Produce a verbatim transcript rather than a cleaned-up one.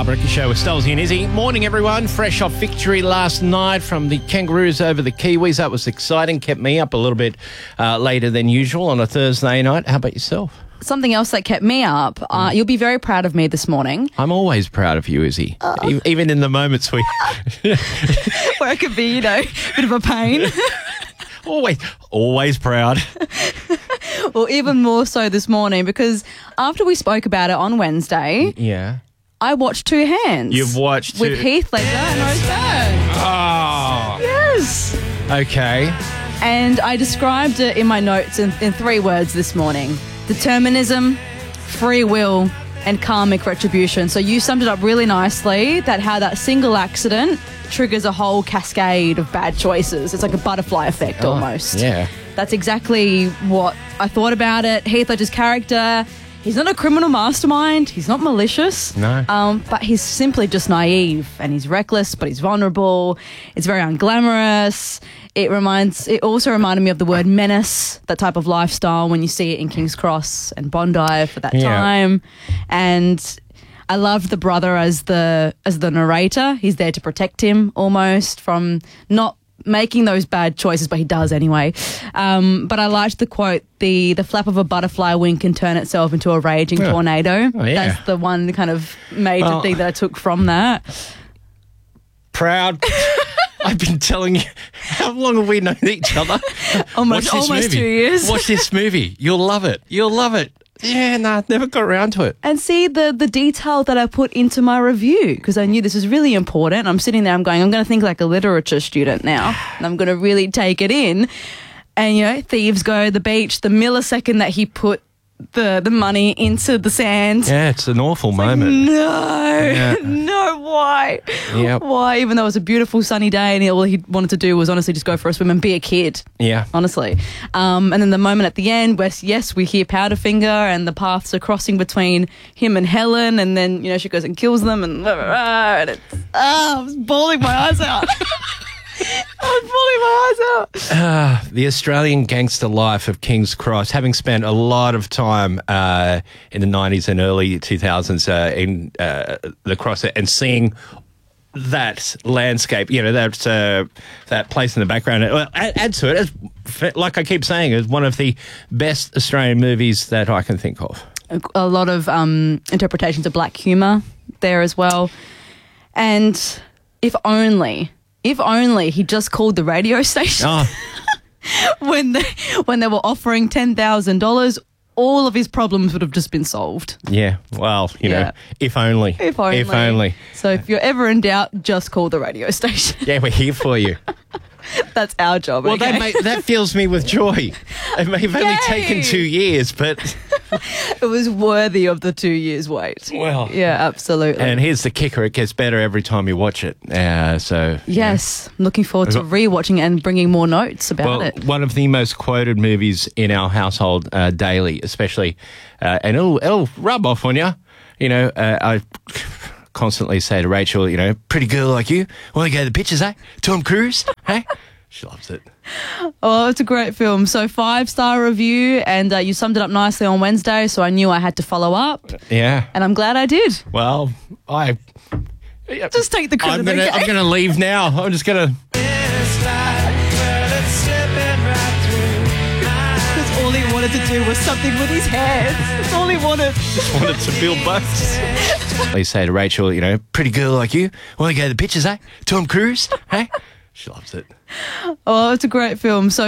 Mark Bricker Show with Stolzy and Izzy. Morning, everyone. Fresh off victory last night from the Kangaroos over the Kiwis. That was exciting. Kept me up a little bit uh, later than usual on a Thursday night. How about yourself? Something else that kept me up. Uh, you'll be very proud of me this morning. I'm always proud of you, Izzy. Uh, E- Even in the moments we... Where it could be, you know, a bit of a pain. always, always proud. Well, even more so this morning because after we spoke about it on Wednesday, Yeah. I watched Two Hands. You've watched with two- Heath Ledger and Rose Byrne. Oh. Yes. Okay. And I described it in my notes in, in three words this morning: determinism, free will, and karmic retribution. So you summed it up really nicely, that how that single accident triggers a whole cascade of bad choices. It's like a butterfly effect Oh, almost. yeah. That's exactly what I thought about it. Heath Ledger's character, he's not a criminal mastermind. He's not malicious. No. Um, but he's simply just naive, and he's reckless, but he's vulnerable. It's very unglamorous. It reminds. It also reminded me of the word menace, that type of lifestyle when you see it in King's Cross and Bondi for that Yeah. time. And I loved the brother as the as the narrator. He's there to protect him almost from not making those bad choices, but he does anyway. Um, but I liked the quote, the the flap of a butterfly wing can turn itself into a raging Yeah. tornado. Oh, yeah. That's the one kind of major Well- thing that I took from that. Proud. I've been telling you, how long have we known each other? Almost, Watch this almost movie. two years. Watch this movie. You'll love it. You'll love it. Yeah, nah, never got around to it. And see the the detail that I put into my review, because I knew this was really important. I'm sitting there, I'm going, I'm going to think like a literature student now, and I'm going to really take it in. And, you know, thieves go to the beach, the millisecond that he put the, the money into the sand. Yeah, it's an awful moment. No, Yeah. no, why? Yep. Why? Even though it was a beautiful sunny day and he, all he wanted to do was honestly just go for a swim and be a kid. Yeah. Honestly. Um, and then the moment at the end where, yes, we hear Powderfinger and the paths are crossing between him and Helen, and then, you know, she goes and kills them and, blah, blah, blah, and it's, oh, I was bawling my eyes out. I was bawling my eyes out. Uh, the Australian gangster life of King's Cross, having spent a lot of time uh, in the nineties and early two thousands uh, in uh, the Cross and seeing that landscape, you know, that uh, that place in the background. Well, add, add to it, as, like I keep saying, is one of the best Australian movies that I can think of. A lot of um, interpretations of black humour there as well. And if only, if only he just called the radio station Oh, when they when they were offering ten thousand dollars, all of his problems would have just been solved. yeah. Well, you Yeah. know, if only. If only. If only. So if you're ever in doubt, just call the radio station. Yeah, we're here for you. That's our job. Well, okay? that, may, that fills me with joy. It may have only Yay! taken two years, but... It was worthy of the two years wait. Well. Yeah, absolutely. And here's the kicker, it gets better every time you watch it. Uh, so yes, I'm looking forward to rewatching it and bringing more notes about Well, it. one of the most quoted movies in our household uh, daily, especially, uh, and it'll, it'll rub off on you. You know, uh, I constantly say to Rachel, you know, pretty girl like you, want to go to the pictures, eh? Tom Cruise, hey? She loves it. Oh, it's a great film. So five-star review, and uh, you summed it up nicely on Wednesday, so I knew I had to follow up, Yeah. and I'm glad I did. Well, I... Just take the credit, I'm gonna, okay? I'm gonna leave now. I'm just gonna... Because all he wanted to do was something with his hands. That's all he wanted. Just wanted to build boats. They say to Rachel, you know, pretty girl like you, want to go to the pictures, eh? Tom Cruise, hey? She loves it. Oh, it's a great film. So